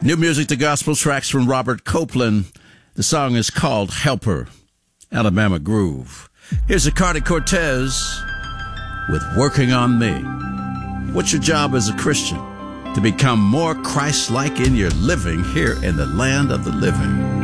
New music, the gospel tracks from Robert Copeland. The song is called Helper, Alabama Groove. Here's Zacardi Cortez with Working on Me. What's your job as a Christian? To become more Christ-like in your living here in the land of the living.